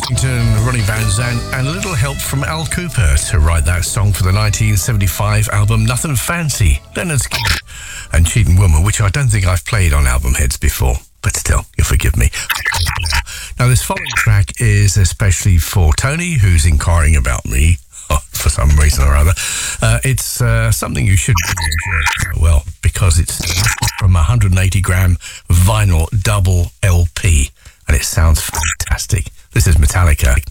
Ronnie Van Zant, and a little help from Al Cooper to write that song for the 1975 album Nothing Fancy, Leonard Skinner and Cheating Woman, which I don't think I've played on Album Heads before, but still, you'll forgive me. Now, this following track is especially for Tony, who's inquiring about me for some reason or other. It's something you should really enjoy, well, because it's from a 180-gram vinyl double LP, and it sounds fantastic. This is Metallica.